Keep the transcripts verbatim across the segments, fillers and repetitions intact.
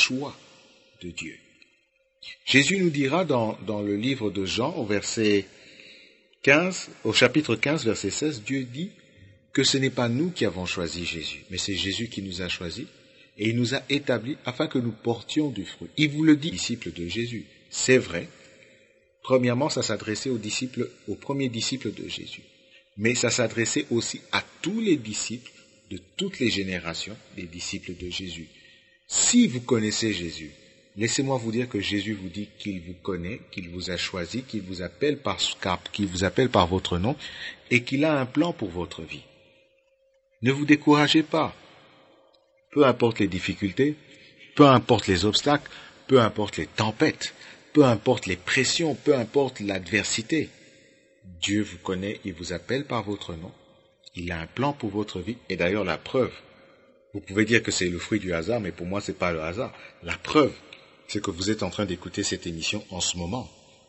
choix de Dieu. Jésus nous dira dans, dans le livre de Jean, au verset quinze, au chapitre quinze, verset seize, Dieu dit que ce n'est pas nous qui avons choisi Jésus, mais c'est Jésus qui nous a choisis et il nous a établis afin que nous portions du fruit. Il vous le dit, disciples de Jésus. C'est vrai. Premièrement, ça s'adressait aux disciples, aux premiers disciples de Jésus. Mais ça s'adressait aussi à tous les disciples de toutes les générations des disciples de Jésus. Si vous connaissez Jésus, laissez-moi vous dire que Jésus vous dit qu'il vous connaît, qu'il vous a choisi, qu'il vous appelle par qu'il vous appelle par votre nom et qu'il a un plan pour votre vie. Ne vous découragez pas. Peu importe les difficultés, peu importe les obstacles, peu importe les tempêtes, peu importe les pressions, peu importe l'adversité. Dieu vous connaît, il vous appelle par votre nom. Il a un plan pour votre vie. Et d'ailleurs, la preuve, vous pouvez dire que c'est le fruit du hasard, mais pour moi, c'est pas le hasard. La preuve, c'est que vous êtes en train d'écouter cette émission en ce moment.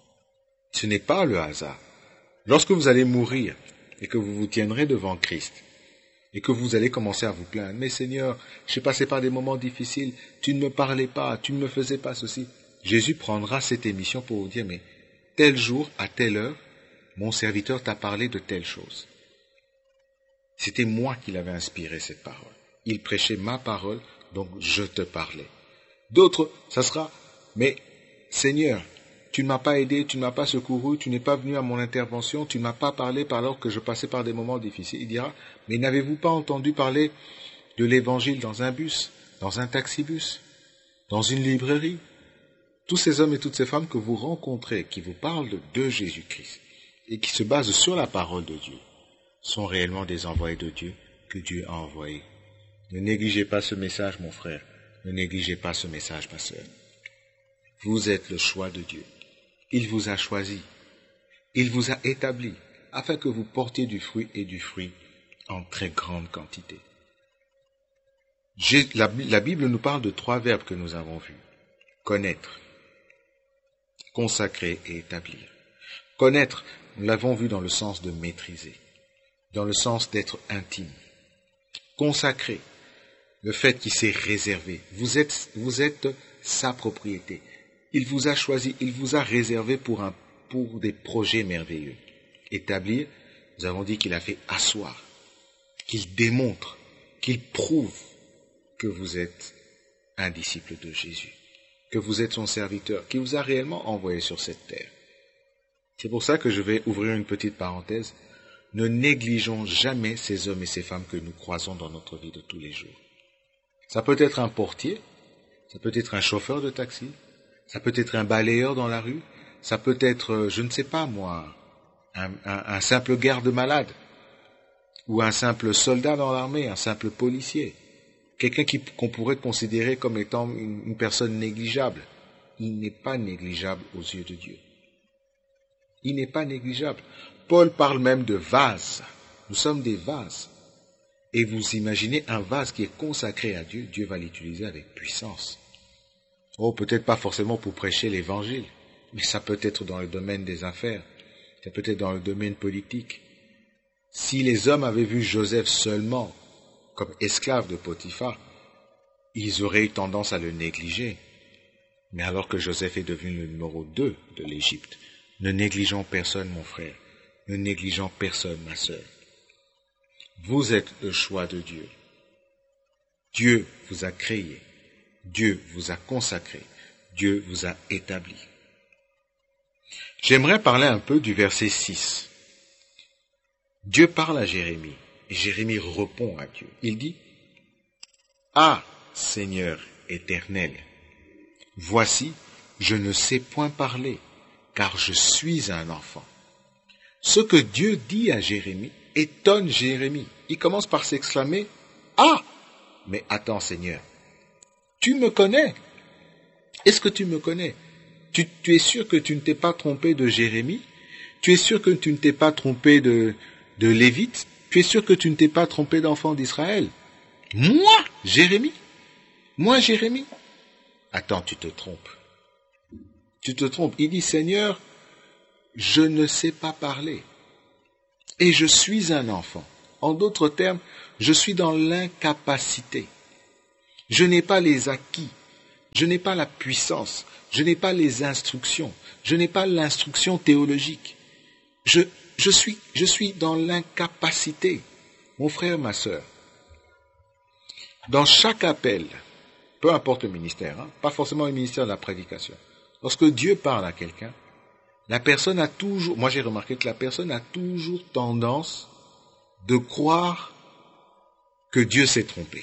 Ce n'est pas le hasard. Lorsque vous allez mourir et que vous vous tiendrez devant Christ et que vous allez commencer à vous plaindre, « Mais Seigneur, j'ai passé par des moments difficiles, tu ne me parlais pas, tu ne me faisais pas ceci. » Jésus prendra cette émission pour vous dire, « Mais tel jour, à telle heure, mon serviteur t'a parlé de telle chose. » C'était moi qui l'avais inspiré cette parole. Il prêchait ma parole, donc je te parlais. D'autres, ça sera, mais Seigneur, tu ne m'as pas aidé, tu ne m'as pas secouru, tu n'es pas venu à mon intervention, tu ne m'as pas parlé alors que je passais par des moments difficiles. Il dira, mais n'avez-vous pas entendu parler de l'évangile dans un bus, dans un taxibus, dans une librairie? Tous ces hommes et toutes ces femmes que vous rencontrez, qui vous parlent de, de Jésus-Christ et qui se basent sur la parole de Dieu, sont réellement des envoyés de Dieu que Dieu a envoyés. Ne négligez pas ce message, mon frère. Ne négligez pas ce message, ma sœur. Vous êtes le choix de Dieu. Il vous a choisi. Il vous a établi afin que vous portiez du fruit et du fruit en très grande quantité. J'ai, la, la Bible nous parle de trois verbes que nous avons vus. Connaître, consacrer et établir. Connaître, nous l'avons vu dans le sens de maîtriser, dans le sens d'être intime. Consacrer, le fait qu'il s'est réservé. Vous êtes, vous êtes sa propriété. Il vous a choisi, il vous a réservé pour, un, pour des projets merveilleux. Établir, nous avons dit qu'il a fait asseoir, qu'il démontre, qu'il prouve que vous êtes un disciple de Jésus, que vous êtes son serviteur, qu'il vous a réellement envoyé sur cette terre. C'est pour ça que je vais ouvrir une petite parenthèse. Ne négligeons jamais ces hommes et ces femmes que nous croisons dans notre vie de tous les jours. Ça peut être un portier, ça peut être un chauffeur de taxi, ça peut être un balayeur dans la rue, ça peut être, je ne sais pas moi, un, un, un simple garde-malade, ou un simple soldat dans l'armée, un simple policier, quelqu'un qui, qu'on pourrait considérer comme étant une, une personne négligeable. Il n'est pas négligeable aux yeux de Dieu. Il n'est pas négligeable. Paul parle même de vase. Nous sommes des vases. Et vous imaginez un vase qui est consacré à Dieu, Dieu va l'utiliser avec puissance. Oh, peut-être pas forcément pour prêcher l'évangile, mais ça peut être dans le domaine des affaires, ça peut être dans le domaine politique. Si les hommes avaient vu Joseph seulement comme esclave de Potiphar, ils auraient eu tendance à le négliger. Mais alors que Joseph est devenu le numéro deux de l'Égypte, ne négligeons personne, mon frère, ne négligeons personne, ma sœur. Vous êtes le choix de Dieu. Dieu vous a créé. Dieu vous a consacré. Dieu vous a établi. J'aimerais parler un peu du verset six. Dieu parle à Jérémie et Jérémie répond à Dieu. Il dit, « Ah, Seigneur éternel, voici, je ne sais point parler, car je suis un enfant. » Ce que Dieu dit à Jérémie étonne Jérémie. Il commence par s'exclamer, « Ah, mais attends Seigneur, tu me connais. Est-ce que tu me connais? tu, tu es sûr que tu ne t'es pas trompé de Jérémie? Tu es sûr que tu ne t'es pas trompé de, de Lévite? Tu es sûr que tu ne t'es pas trompé d'enfant d'Israël? Moi, Jérémie? Moi, Jérémie? Attends, tu te trompes. Tu te trompes. Il dit, Seigneur, je ne sais pas parler. Et je suis un enfant. En d'autres termes, je suis dans l'incapacité. Je n'ai pas les acquis. Je n'ai pas la puissance, je n'ai pas les instructions, je n'ai pas l'instruction théologique. Je, je suis, je suis dans l'incapacité. Mon frère, ma sœur, dans chaque appel, peu importe le ministère, hein, pas forcément le ministère de la prédication, lorsque Dieu parle à quelqu'un, la personne a toujours, moi j'ai remarqué que la personne a toujours tendance de croire que Dieu s'est trompé.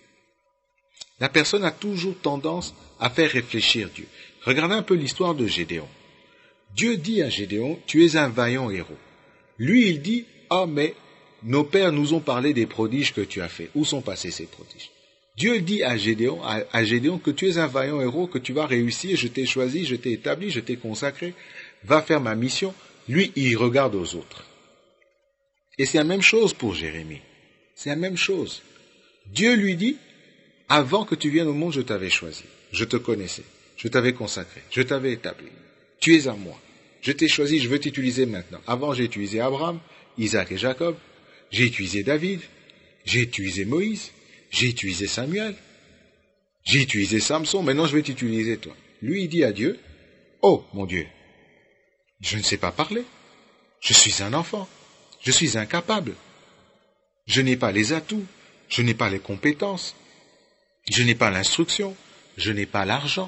La personne a toujours tendance à faire réfléchir Dieu. Regardez un peu l'histoire de Gédéon. Dieu dit à Gédéon, tu es un vaillant héros. Lui, il dit, ah mais nos pères nous ont parlé des prodiges que tu as faits. Où sont passés ces prodiges? Dieu dit à Gédéon, à, à Gédéon que tu es un vaillant héros, que tu vas réussir, je t'ai choisi, je t'ai établi, je t'ai consacré, va faire ma mission. Lui, il regarde aux autres. Et c'est la même chose pour Jérémie. C'est la même chose. Dieu lui dit, avant que tu viennes au monde, je t'avais choisi, je te connaissais, je t'avais consacré, je t'avais établi. Tu es à moi. Je t'ai choisi, je veux t'utiliser maintenant. Avant, j'ai utilisé Abraham, Isaac et Jacob. J'ai utilisé David. J'ai utilisé Moïse. J'ai utilisé Samuel. J'ai utilisé Samson. Maintenant, je vais t'utiliser toi. Lui, il dit à Dieu, oh, mon Dieu, je ne sais pas parler. Je suis un enfant. Je suis incapable. Je n'ai pas les atouts. Je n'ai pas les compétences. Je n'ai pas l'instruction. Je n'ai pas l'argent.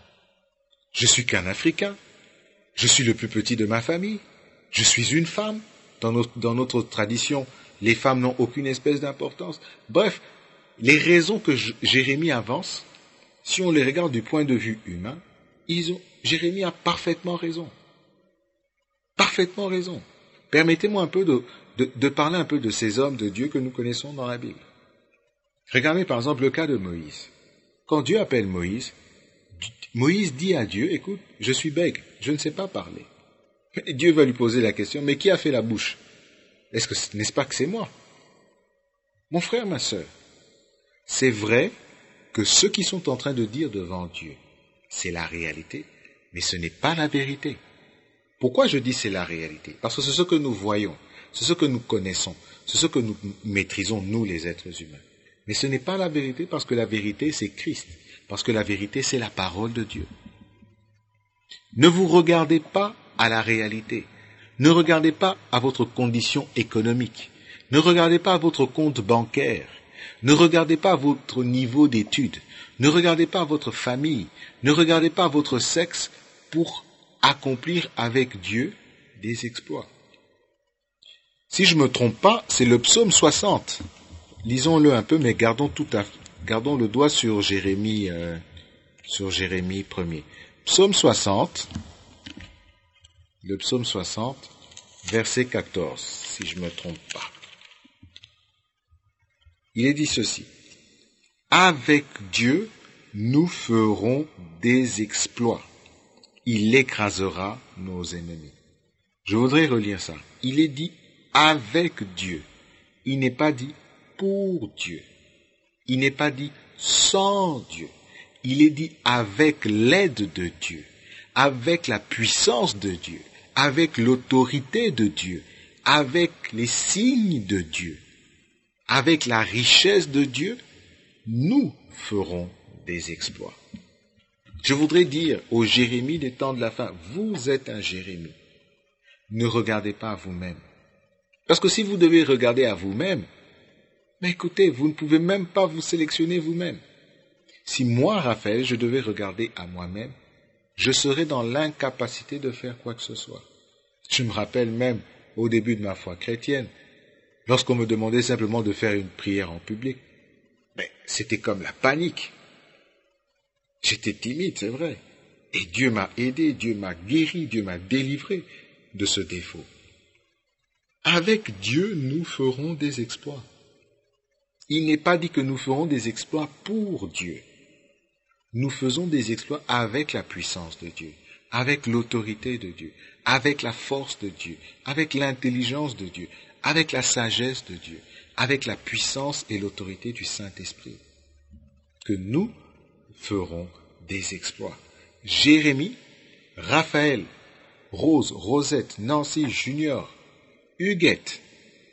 Je suis qu'un Africain. Je suis le plus petit de ma famille. Je suis une femme. Dans notre, dans notre tradition, les femmes n'ont aucune espèce d'importance. Bref, les raisons que Jérémie avance, si on les regarde du point de vue humain, ils ont, Jérémie a parfaitement raison. Parfaitement raison. Permettez-moi un peu de, de, de parler un peu de ces hommes de Dieu que nous connaissons dans la Bible. Regardez par exemple le cas de Moïse. Quand Dieu appelle Moïse, Moïse dit à Dieu, écoute, je suis bègue, je ne sais pas parler. Et Dieu va lui poser la question, mais qui a fait la bouche? Est-ce que, n'est-ce pas que c'est moi? Mon frère, ma sœur, c'est vrai que ce qu'ils sont en train de dire devant Dieu, c'est la réalité, mais ce n'est pas la vérité. Pourquoi je dis c'est la réalité? Parce que c'est ce que nous voyons, c'est ce que nous connaissons, c'est ce que nous maîtrisons, nous les êtres humains. Mais ce n'est pas la vérité parce que la vérité c'est Christ, parce que la vérité c'est la parole de Dieu. Ne vous regardez pas à la réalité, ne regardez pas à votre condition économique, ne regardez pas à votre compte bancaire, ne regardez pas à votre niveau d'études, ne regardez pas à votre famille, ne regardez pas à votre sexe pour accomplir avec Dieu des exploits. Si je ne me trompe pas, c'est le psaume soixante. Lisons-le un peu, mais gardons tout à, gardons le doigt sur Jérémie, euh, sur Jérémie premier. Psaume soixante, le psaume soixante, verset quatorze, si je ne me trompe pas. Il est dit ceci. Avec Dieu, nous ferons des exploits. Il écrasera nos ennemis. Je voudrais relire ça. Il est dit avec Dieu. Il n'est pas dit pour Dieu. Il n'est pas dit sans Dieu. Il est dit avec l'aide de Dieu, avec la puissance de Dieu, avec l'autorité de Dieu, avec les signes de Dieu, avec la richesse de Dieu, nous ferons des exploits. Je voudrais dire au Jérémie des temps de la fin, vous êtes un Jérémie. Ne regardez pas à vous-même. Parce que si vous devez regarder à vous-même, mais écoutez, vous ne pouvez même pas vous sélectionner vous-même. Si moi, Raphaël, je devais regarder à moi-même, je serais dans l'incapacité de faire quoi que ce soit. Je me rappelle même, au début de ma foi chrétienne, lorsqu'on me demandait simplement de faire une prière en public, mais c'était comme la panique. J'étais timide, c'est vrai. Et Dieu m'a aidé, Dieu m'a guéri, Dieu m'a délivré de ce défaut. Avec Dieu, nous ferons des exploits. Il n'est pas dit que nous ferons des exploits pour Dieu. Nous faisons des exploits avec la puissance de Dieu, avec l'autorité de Dieu, avec la force de Dieu, avec l'intelligence de Dieu, avec la sagesse de Dieu, avec la puissance et l'autorité du Saint-Esprit. Que nous ferons des exploits. Jérémie, Raphaël, Rose, Rosette, Nancy, Junior, Huguette,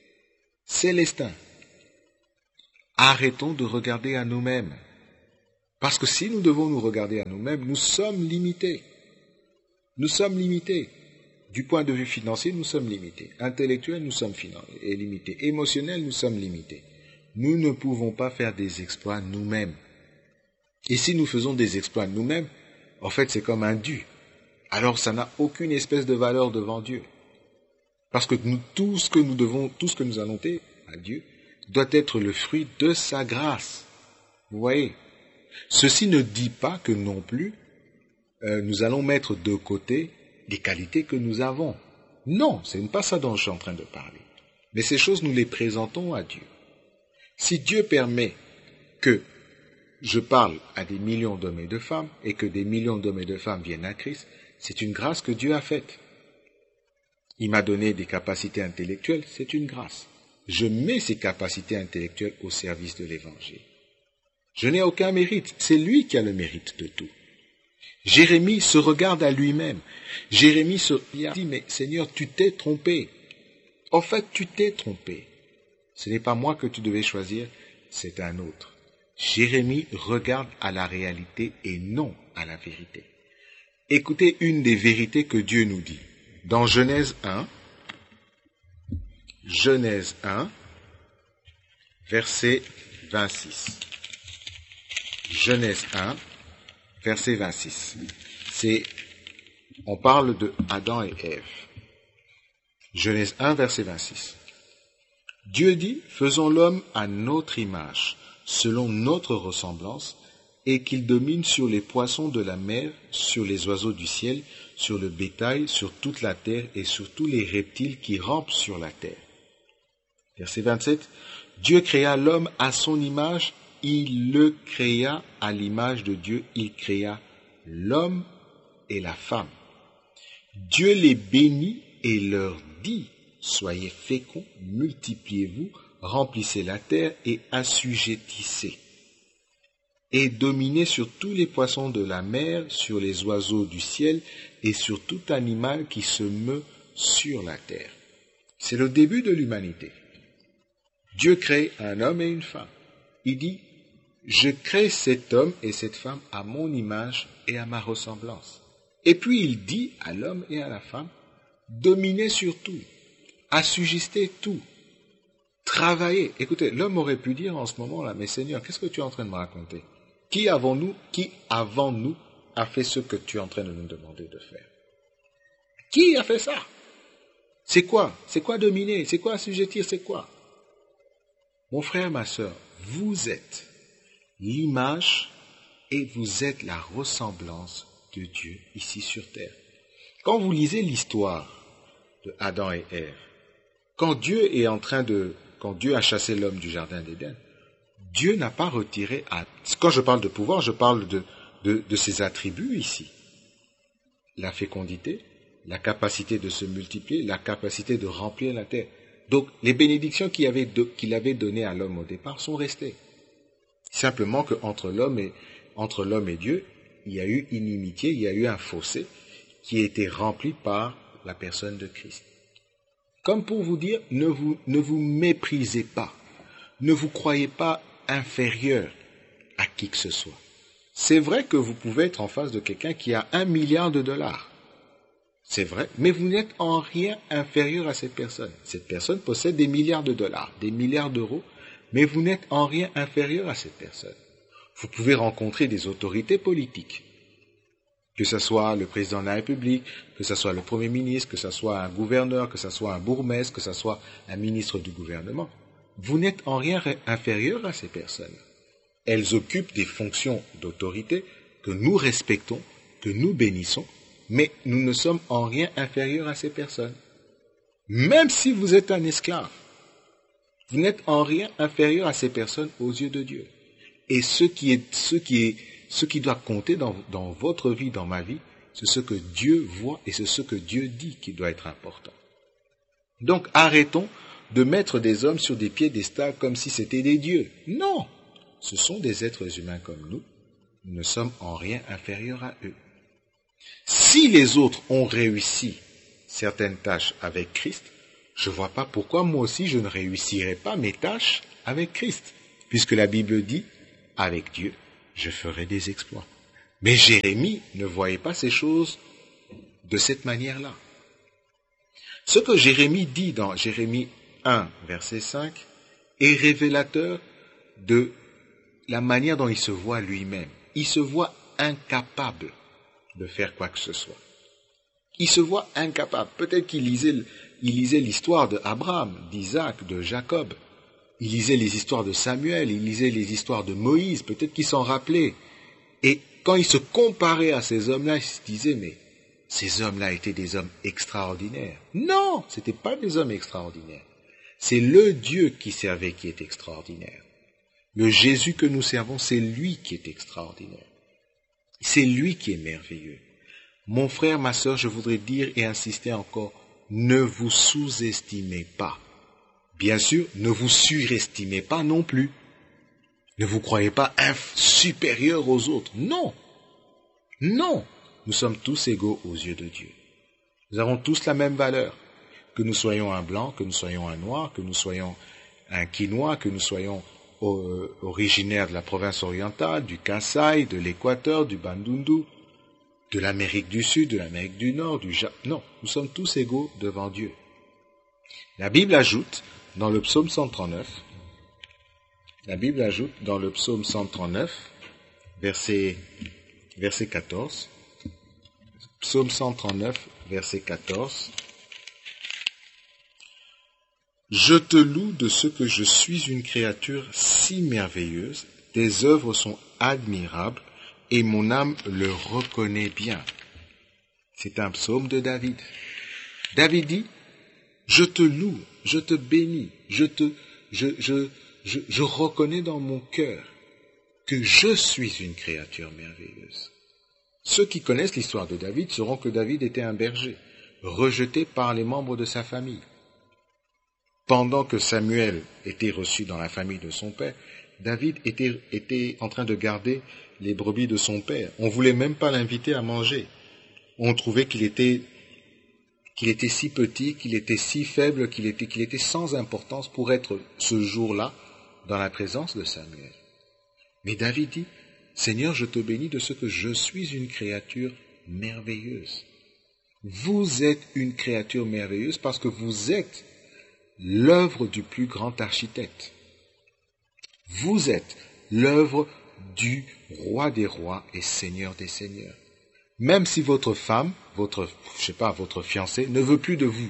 Célestin. Arrêtons de regarder à nous-mêmes. Parce que si nous devons nous regarder à nous-mêmes, nous sommes limités. Nous sommes limités. Du point de vue financier, nous sommes limités. Intellectuel, nous sommes limités. Émotionnel, nous sommes limités. Nous ne pouvons pas faire des exploits nous-mêmes. Et si nous faisons des exploits nous-mêmes, en fait, c'est comme un dû. Alors, ça n'a aucune espèce de valeur devant Dieu. Parce que nous, tout ce que nous devons, tout ce que nous allons faire à Dieu, doit être le fruit de sa grâce. Vous voyez? Ceci ne dit pas que non plus, euh, nous allons mettre de côté les qualités que nous avons. Non, ce n'est pas ça dont je suis en train de parler. Mais ces choses, nous les présentons à Dieu. Si Dieu permet que je parle à des millions d'hommes et de femmes et que des millions d'hommes et de femmes viennent à Christ, c'est une grâce que Dieu a faite. Il m'a donné des capacités intellectuelles, c'est une grâce. Je mets ces capacités intellectuelles au service de l'Évangile. Je n'ai aucun mérite, c'est lui qui a le mérite de tout. Jérémie se regarde à lui-même. Jérémie se dit, mais Seigneur, tu t'es trompé. En fait, tu t'es trompé. Ce n'est pas moi que tu devais choisir, c'est un autre. Jérémie regarde à la réalité et non à la vérité. Écoutez une des vérités que Dieu nous dit. Dans Genèse un, Genèse un, verset vingt-six. Genèse un, verset vingt-six. C'est, on parle de Adam et Ève. Genèse un, verset vingt-six. Dieu dit, faisons l'homme à notre image, selon notre ressemblance, et qu'il domine sur les poissons de la mer, sur les oiseaux du ciel, sur le bétail, sur toute la terre et sur tous les reptiles qui rampent sur la terre. Verset vingt-sept. Dieu créa l'homme à son image, il le créa à l'image de Dieu, il créa l'homme et la femme. Dieu les bénit et leur dit, soyez féconds, multipliez-vous, remplissez la terre et assujettissez. Et dominez sur tous les poissons de la mer, sur les oiseaux du ciel et sur tout animal qui se meut sur la terre. C'est le début de l'humanité. Dieu crée un homme et une femme. Il dit, je crée cet homme et cette femme à mon image et à ma ressemblance. Et puis il dit à l'homme et à la femme, dominez sur tout, assujettez tout, travaillez. Écoutez, l'homme aurait pu dire en ce moment-là, mais Seigneur, qu'est-ce que tu es en train de me raconter? Qui avons-nous, qui avant nous a fait ce que tu es en train de nous demander de faire? Qui a fait ça? C'est quoi? C'est quoi dominer? C'est quoi assujettir? C'est quoi? Mon frère, ma sœur, vous êtes l'image et vous êtes la ressemblance de Dieu ici sur terre. Quand vous lisez l'histoire de Adam et Ève, quand Dieu est en train de, quand Dieu a chassé l'homme du jardin d'Éden, Dieu n'a pas retiré, à, quand je parle de pouvoir, je parle de, de, de ses attributs ici. La fécondité, la capacité de se multiplier, la capacité de remplir la terre. Donc, les bénédictions qu'il avait, qu'il avait données à l'homme au départ sont restées. Simplement qu'entre l'homme et, entre l'homme et Dieu, il y a eu inimitié, il y a eu un fossé qui a été rempli par la personne de Christ. Comme pour vous dire, ne vous, ne vous méprisez pas. Ne vous croyez pas inférieur à qui que ce soit. C'est vrai que vous pouvez être en face de quelqu'un qui a un milliard de dollars. C'est vrai, mais vous n'êtes en rien inférieur à cette personne. Cette personne possède des milliards de dollars, des milliards d'euros, mais vous n'êtes en rien inférieur à cette personne. Vous pouvez rencontrer des autorités politiques, que ce soit le président de la République, que ce soit le Premier ministre, que ce soit un gouverneur, que ce soit un bourgmestre, que ce soit un ministre du gouvernement. Vous n'êtes en rien inférieur à ces personnes. Elles occupent des fonctions d'autorité que nous respectons, que nous bénissons, mais nous ne sommes en rien inférieurs à ces personnes. Même si vous êtes un esclave, vous n'êtes en rien inférieur à ces personnes aux yeux de Dieu. Et ce qui est, ce qui est, ce qui doit compter dans, dans votre vie, dans ma vie, c'est ce que Dieu voit et c'est ce que Dieu dit qui doit être important. Donc arrêtons de mettre des hommes sur des piédestals comme si c'était des dieux. Non, ce sont des êtres humains comme nous. Nous ne sommes en rien inférieurs à eux. Si les autres ont réussi certaines tâches avec Christ, je ne vois pas pourquoi moi aussi je ne réussirais pas mes tâches avec Christ. Puisque la Bible dit, avec Dieu, je ferai des exploits. Mais Jérémie ne voyait pas ces choses de cette manière-là. Ce que Jérémie dit dans Jérémie un, verset cinq, est révélateur de la manière dont il se voit lui-même. Il se voit incapable de faire quoi que ce soit. Il se voit incapable. Peut-être qu'il lisait, il lisait l'histoire d'Abraham, d'Isaac, de Jacob. Il lisait les histoires de Samuel, il lisait les histoires de Moïse. Peut-être qu'il s'en rappelait. Et quand il se comparait à ces hommes-là, il se disait, mais ces hommes-là étaient des hommes extraordinaires. Non, ce n'étaient pas des hommes extraordinaires. C'est le Dieu qui servait qui est extraordinaire. Le Jésus que nous servons, c'est lui qui est extraordinaire. C'est lui qui est merveilleux. Mon frère, ma sœur, je voudrais dire et insister encore, ne vous sous-estimez pas. Bien sûr, ne vous surestimez pas non plus. Ne vous croyez pas inf- supérieur aux autres. Non. Non. Nous sommes tous égaux aux yeux de Dieu. Nous avons tous la même valeur. Que nous soyons un blanc, que nous soyons un noir, que nous soyons un quinois, que nous soyons euh, originaires de la province orientale, du Kasaï, de l'Équateur, du Bandundu, de l'Amérique du Sud, de l'Amérique du Nord, du Japon. Non, nous sommes tous égaux devant Dieu. La Bible ajoute dans le psaume cent trente-neuf, la Bible ajoute dans le psaume cent trente-neuf, verset, verset quatorze, psaume cent trente-neuf, verset quatorze, « Je te loue de ce que je suis une créature si merveilleuse, tes œuvres sont admirables, et mon âme le reconnaît bien. » C'est un psaume de David. David dit, « Je te loue, je te bénis, je te, je, je, je, je reconnais dans mon cœur que je suis une créature merveilleuse. » Ceux qui connaissent l'histoire de David sauront que David était un berger, rejeté par les membres de sa famille. Pendant que Samuel était reçu dans la famille de son père, David était, était en train de garder les brebis de son père. On ne voulait même pas l'inviter à manger. On trouvait qu'il était, qu'il était si petit, qu'il était si faible, qu'il était, qu'il était sans importance pour être ce jour-là dans la présence de Samuel. Mais David dit, « Seigneur, je te bénis de ce que je suis une créature merveilleuse. » Vous êtes une créature merveilleuse parce que vous êtes l'œuvre du plus grand architecte. Vous êtes l'œuvre du roi des rois et seigneur des seigneurs. Même si votre femme, votre, je sais pas, votre fiancé ne veut plus de vous.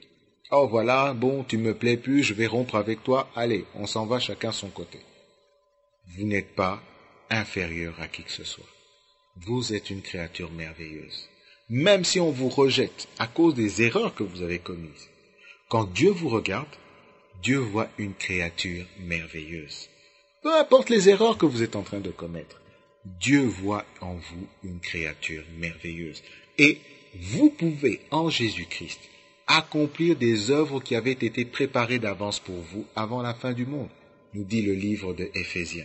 Oh voilà, bon, tu me plais plus, je vais rompre avec toi, allez, on s'en va chacun son côté. Vous n'êtes pas inférieur à qui que ce soit. Vous êtes une créature merveilleuse. Même si on vous rejette à cause des erreurs que vous avez commises, quand Dieu vous regarde, Dieu voit une créature merveilleuse. Peu importe les erreurs que vous êtes en train de commettre, Dieu voit en vous une créature merveilleuse. Et vous pouvez, en Jésus-Christ, accomplir des œuvres qui avaient été préparées d'avance pour vous avant la fin du monde, nous dit le livre de Éphésiens.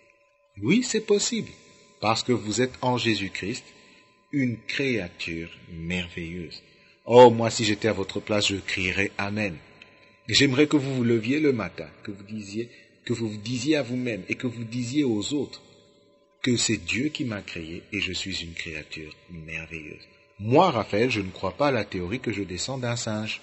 Oui, c'est possible, parce que vous êtes en Jésus-Christ une créature merveilleuse. Oh, moi, si j'étais à votre place, je crierais Amen. J'aimerais que vous vous leviez le matin, que vous disiez, que vous vous disiez à vous-même et que vous disiez aux autres que c'est Dieu qui m'a créé et je suis une créature merveilleuse. Moi, Raphaël, je ne crois pas à la théorie que je descends d'un singe.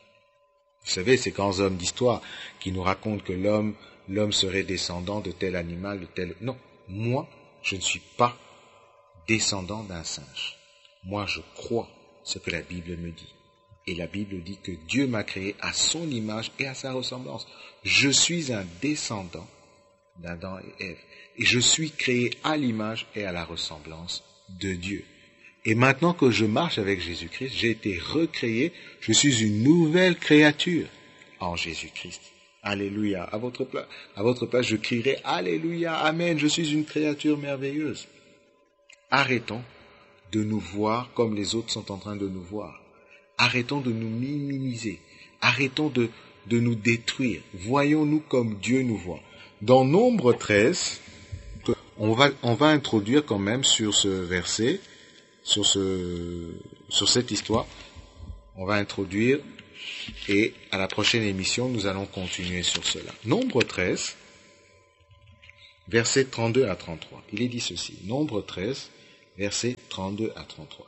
Vous savez, ces grands hommes d'histoire qui nous racontent que l'homme, l'homme serait descendant de tel animal, de tel... Non, moi, je ne suis pas descendant d'un singe. Moi, je crois ce que la Bible me dit. Et la Bible dit que Dieu m'a créé à son image et à sa ressemblance. Je suis un descendant d'Adam et Ève. Et je suis créé à l'image et à la ressemblance de Dieu. Et maintenant que je marche avec Jésus-Christ, j'ai été recréé, je suis une nouvelle créature en Jésus-Christ. Alléluia. À votre place, à votre place, je crierai Alléluia, Amen, je suis une créature merveilleuse. Arrêtons de nous voir comme les autres sont en train de nous voir. Arrêtons de nous minimiser. Arrêtons de, de nous détruire. Voyons-nous comme Dieu nous voit. Dans Nombre treize, on va, on va introduire quand même sur ce verset, sur, ce, sur cette histoire, on va introduire et à la prochaine émission, nous allons continuer sur cela. Nombre treize, versets trente-deux à trente-trois. Il est dit ceci, Nombre treize, versets trente-deux à trente-trois.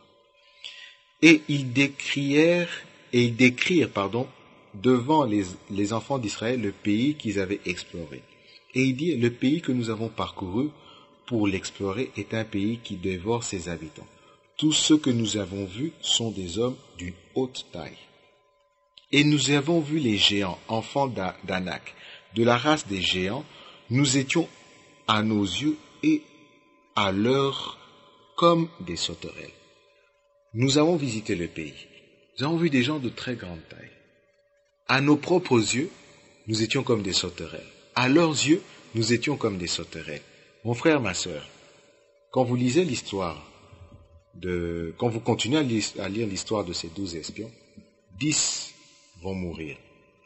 Et ils décrièrent, et ils décrirent, pardon, devant les, les enfants d'Israël le pays qu'ils avaient exploré. Et il dit, le pays que nous avons parcouru pour l'explorer est un pays qui dévore ses habitants. Tous ceux que nous avons vus sont des hommes d'une haute taille. Et nous avons vu les géants, enfants d'Anak. De la race des géants, nous étions à nos yeux et à l'heure comme des sauterelles. Nous avons visité le pays. Nous avons vu des gens de très grande taille. À nos propres yeux, nous étions comme des sauterelles. À leurs yeux, nous étions comme des sauterelles. Mon frère, ma sœur, quand vous lisez l'histoire de, quand vous continuez à lire l'histoire de ces douze espions, dix vont mourir.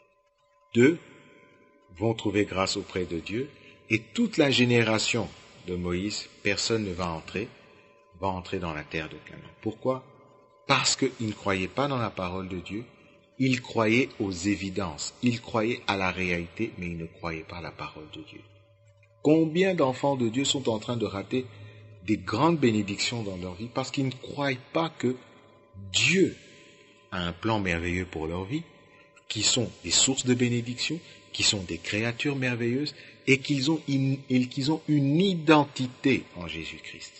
Deux vont trouver grâce auprès de Dieu, et toute la génération de Moïse, personne ne va entrer, va entrer dans la terre de Canaan. Pourquoi? Parce qu'ils ne croyaient pas dans la parole de Dieu, ils croyaient aux évidences, ils croyaient à la réalité, mais ils ne croyaient pas à la parole de Dieu. Combien d'enfants de Dieu sont en train de rater des grandes bénédictions dans leur vie parce qu'ils ne croient pas que Dieu a un plan merveilleux pour leur vie, qui sont des sources de bénédiction, qui sont des créatures merveilleuses et qu'ils ont une, et qu'ils ont une identité en Jésus-Christ.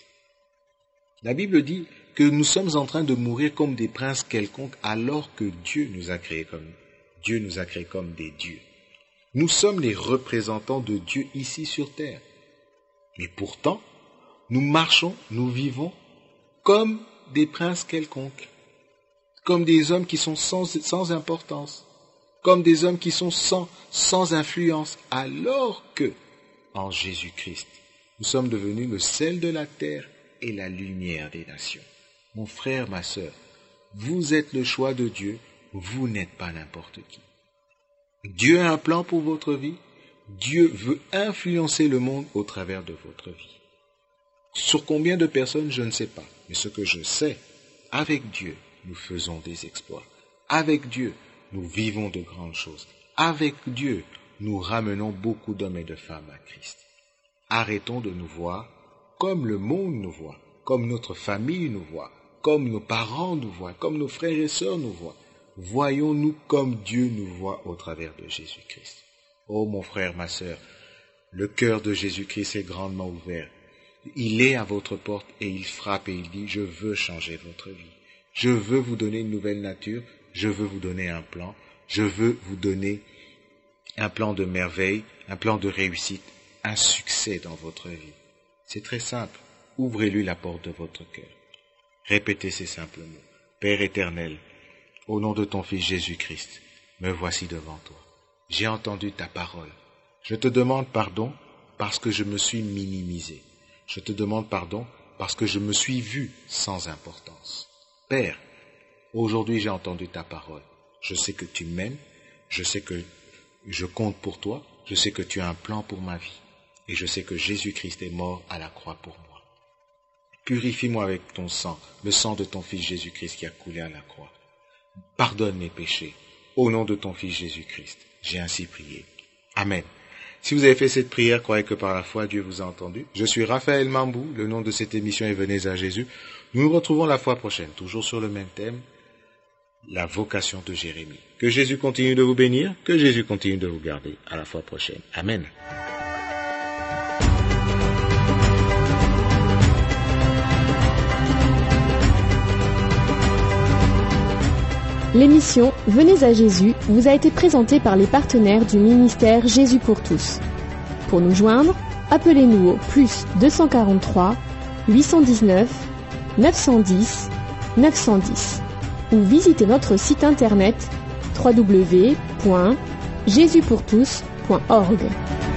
La Bible dit que nous sommes en train de mourir comme des princes quelconques alors que Dieu nous a créés comme, Dieu nous a créés comme des dieux. Nous sommes les représentants de Dieu ici sur terre. Mais pourtant, nous marchons, nous vivons comme des princes quelconques, comme des hommes qui sont sans, sans importance, comme des hommes qui sont sans, sans influence, alors que, en Jésus-Christ, nous sommes devenus le sel de la terre et la lumière des nations. Mon frère, ma sœur, vous êtes le choix de Dieu, vous n'êtes pas n'importe qui. Dieu a un plan pour votre vie, Dieu veut influencer le monde au travers de votre vie. Sur combien de personnes, je ne sais pas, mais ce que je sais, avec Dieu, nous faisons des exploits. Avec Dieu, nous vivons de grandes choses. Avec Dieu, nous ramenons beaucoup d'hommes et de femmes à Christ. Arrêtons de nous voir comme le monde nous voit, comme notre famille nous voit, comme nos parents nous voient, comme nos frères et sœurs nous voient. Voyons-nous comme Dieu nous voit au travers de Jésus-Christ. Oh mon frère, ma sœur, le cœur de Jésus-Christ est grandement ouvert. Il est à votre porte et il frappe et il dit, je veux changer votre vie. Je veux vous donner une nouvelle nature, je veux vous donner un plan, je veux vous donner un plan de merveille, un plan de réussite, un succès dans votre vie. C'est très simple, ouvrez-lui la porte de votre cœur. Répétez ces simples mots. Père éternel, au nom de ton Fils Jésus-Christ, me voici devant toi. J'ai entendu ta parole. Je te demande pardon parce que je me suis minimisé. Je te demande pardon parce que je me suis vu sans importance. Père, aujourd'hui j'ai entendu ta parole. Je sais que tu m'aimes, je sais que je compte pour toi, je sais que tu as un plan pour ma vie et je sais que Jésus-Christ est mort à la croix pour moi. Purifie-moi avec ton sang, le sang de ton Fils Jésus-Christ qui a coulé à la croix. Pardonne mes péchés. Au nom de ton Fils Jésus-Christ, j'ai ainsi prié. Amen. Si vous avez fait cette prière, croyez que par la foi, Dieu vous a entendu. Je suis Raphaël Mambou, le nom de cette émission est Venez à Jésus. Nous nous retrouvons la fois prochaine, toujours sur le même thème, la vocation de Jérémie. Que Jésus continue de vous bénir, que Jésus continue de vous garder. À la fois prochaine. Amen. L'émission Venez à Jésus vous a été présentée par les partenaires du ministère Jésus pour tous. Pour nous joindre, appelez-nous au plus deux cent quarante-trois, huit cent dix-neuf, neuf cent dix, neuf cent dix ou visitez notre site internet w w w point jésus pour tous point org.